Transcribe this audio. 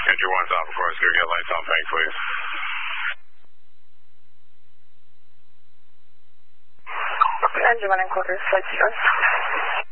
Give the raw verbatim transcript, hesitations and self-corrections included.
Entry one's out before us. Go get lights on bank, please. Engine one and quarters, flight zero.